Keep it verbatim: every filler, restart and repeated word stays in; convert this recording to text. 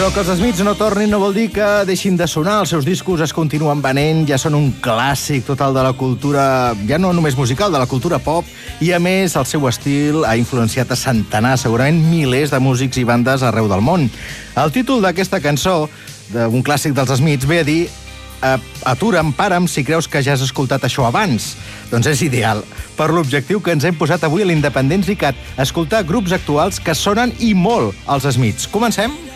Però que els Smiths no tornin no vol dir que deixin de sonar. Els seus discos es continuen venent, ja són un clàssic total de la cultura, ja no només musical, de la cultura pop, i a més el seu estil ha influenciat a centenars, segurament milers de músics i bandes arreu del món. El títol d'aquesta cançó, d'un clàssic dels Smiths, ve a dir atura'm, para'm, si creus que ja has escoltat això abans. Doncs és ideal per l'objectiu que ens hem posat avui a l'Independents i Cat, escoltar grups actuals que sonen i molt als Smiths. Comencem?